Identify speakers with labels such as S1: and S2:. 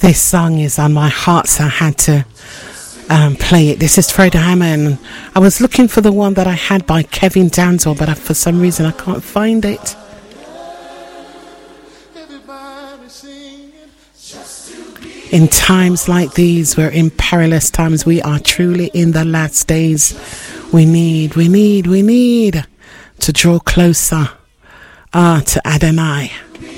S1: This song is on my heart, so I had to play it. This is Fredo Hammond. I was looking for the one that I had by Kevin Danzel, but for some reason I can't find it. In times like these, we're in perilous times. We are truly in the last days. We need to draw closer to Adonai.